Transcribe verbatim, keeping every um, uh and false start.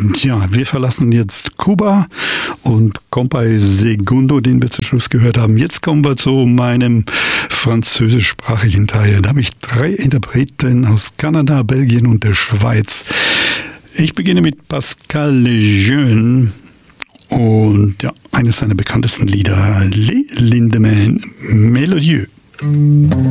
Ja, wir verlassen jetzt Kuba und Compay Segundo, den wir zu Schluss gehört haben. Jetzt kommen wir zu meinem französischsprachigen Teil. Da habe ich drei Interpreten aus Kanada, Belgien und der Schweiz. Ich beginne mit Pascal Lejeune und ja, eines seiner bekanntesten Lieder, Les Lindemann Melodieux.